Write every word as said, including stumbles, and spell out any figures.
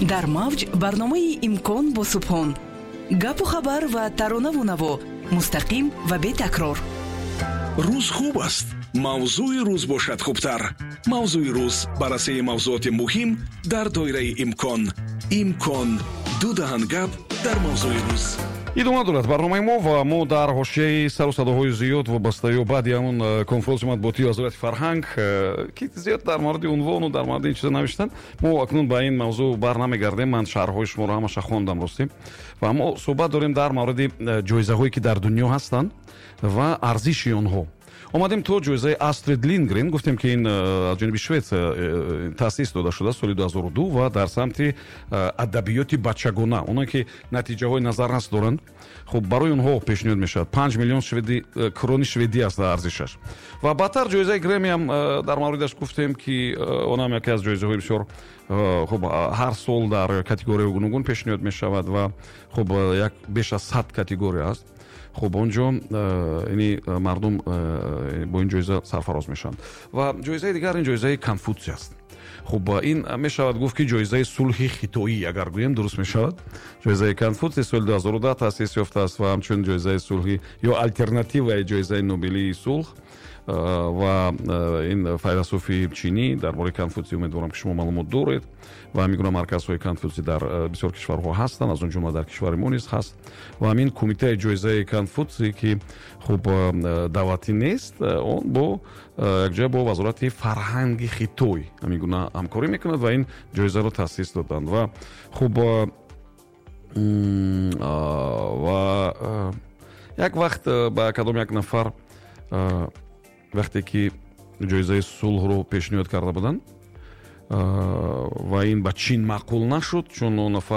дар мавҷ барномаи имкон бо субҳон гапу хабар ва таронаву наво мустақим ва бетакрор. рӯз хуб аст, мавзӯи рӯз бошад хубтар. мавзӯи рӯз баррасии мавзуоти муҳим дар доираи имкон. имкон ду даҳан гап дар мавзӯи рӯз. идома дорад барномаи мо ва мо дар ҳошияи сару садоҳои зиёд вобастаи баъди ҳамон конфронси матбуотии вазорати фарҳанг ки зиёд дар мавриди унвону дар мавриди ин чиза навиштанд, мо акнун ба ин мавзӯъ барнамегардем. ман шаҳрҳои шуморо ҳамаша хондам ростӣ ва мо суҳбат дорем дар мавриди ҷоизаҳое ки дар дунё ҳастанд ва арзиши онҳо. омадем то ҷоизаи Астрид Линдгрен. гуфтем ки ин аз ҷониби Шветсия таъсис дода шуда соли ду ҳазору ду ва дар самти адабиёти бачагона, оное ки натиҷаҳои назаррас доранд, хуб барои онҳо пешниҳод мешавад. панҷ миллион шведи крони шведӣ аст арзишаш. ва баъдтар ҷоизаи Грэмми ҳам дар мавридаш гуфтем ки он ҳам яке аз ҷоизаҳои бисёр хуб ҳар сол дар категорияи гуногун пешниҳод мешавад ва хуб як беш аз сад категория аст. хуб онҷо яъни мардум бо ин ҷоиза сарфароз мешаванд. ва ҷоизаи дигар ин ҷоизаи Конфутсий аст. хуб ин мешавад гуфт ки ҷоизаи сулҳи хитоӣ агар гӯем дуруст мешавад. ҷоизаи Конфутсий соли ду ҳазору даҳ таъсис ёфтааст ва ҳамчунин ҷоизаи сулҳи ё алтернативаи ҷоизаи нобелии сулҳ ва ин файласуфи чинӣ дар бораи Конфутсий умедворам ки шумо маълумот доред ва мегӯям марказҳои Конфутсий дар бисёр кишварҳо ҳастанд, аз он ҷумла дар кишвари мо низ ҳаст. ва ҳамин кумитаи ҷоизаи Конфутсий ки хуб давлатӣ нест, он бо якҷоя бо вазорати фарҳанги Хитой ҳамин гуна ҳамкорӣ мекунад ва ин ҷоизаро таъсис доданд. ва хуб ва як вақт ба кадом як нафар вақте ки ҷоизаи сулҳро пешниҳод карда буданд ва ин ба чин маъқул нашуд, чун он нафар